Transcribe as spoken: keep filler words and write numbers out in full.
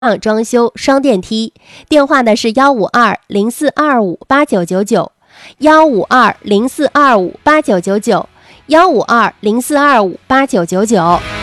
装修双电梯，电话呢是幺五二零四二五八九九九，幺五二零四二五八九九九，幺五二零四二五八九九九。